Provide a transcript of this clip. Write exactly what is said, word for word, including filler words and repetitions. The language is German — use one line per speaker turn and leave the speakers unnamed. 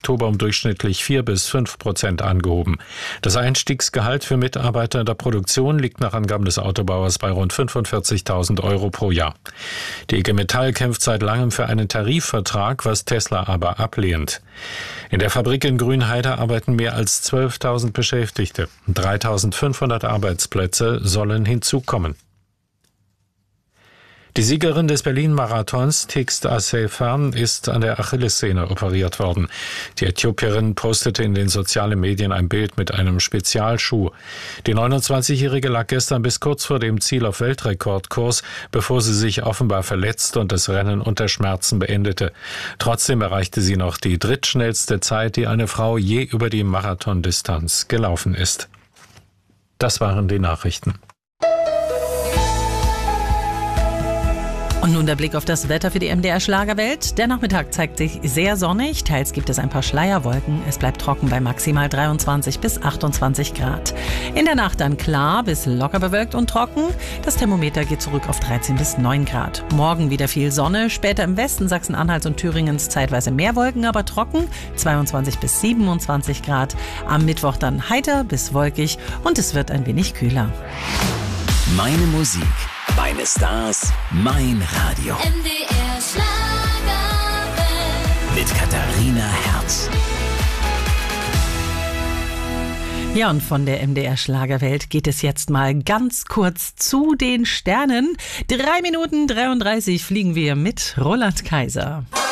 Oktober um durchschnittlich vier bis fünf Prozent angehoben. Das Einstiegsgehalt für Mitarbeiter in der Produktion liegt nach Angaben des Autobauers bei rund fünfundvierzigtausend Euro pro Jahr. Die I G Metall kämpft seit langem für einen Tarifvertrag, was Tesla aber ablehnt. In der Fabrik in Grünheide arbeiten mehr als zwölftausend Beschäftigte. dreitausendfünfhundert Arbeitsplätze sollen hinzukommen. Die Siegerin des Berlin-Marathons, Tigst Assefa, ist an der Achillessehne operiert worden. Die Äthiopierin postete in den sozialen Medien ein Bild mit einem Spezialschuh. Die neunundzwanzigjährige lag gestern bis kurz vor dem Ziel auf Weltrekordkurs, bevor sie sich offenbar verletzt und das Rennen unter Schmerzen beendete. Trotzdem erreichte sie noch die drittschnellste Zeit, die eine Frau je über die Marathondistanz gelaufen ist. Das waren die Nachrichten.
Und nun der Blick auf das Wetter für die M D R-Schlagerwelt. Der Nachmittag zeigt sich sehr sonnig, teils gibt es ein paar Schleierwolken. Es bleibt trocken bei maximal dreiundzwanzig bis achtundzwanzig Grad. In der Nacht dann klar bis locker bewölkt und trocken. Das Thermometer geht zurück auf dreizehn bis neun Grad. Morgen wieder viel Sonne, später im Westen Sachsen-Anhalts und Thüringens zeitweise mehr Wolken, aber trocken, zweiundzwanzig bis siebenundzwanzig Grad. Am Mittwoch dann heiter bis wolkig und es wird ein wenig kühler.
Meine Musik, meine Stars, mein Radio.
M D R Schlagerwelt.
Mit Katharina Herz.
Ja, und von der M D R Schlagerwelt geht es jetzt mal ganz kurz zu den Sternen. Drei Minuten dreiunddreißig fliegen wir mit Roland Kaiser.